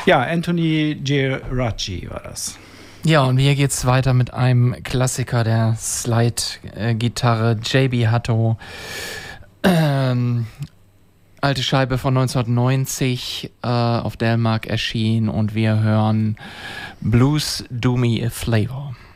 Ja, Anthony Geraci war das. Ja, und hier geht's weiter mit einem Klassiker der Slide-Gitarre, JB Hutto. Alte Scheibe von 1990 auf Delmark erschienen und wir hören Blues Do Me a Flavor.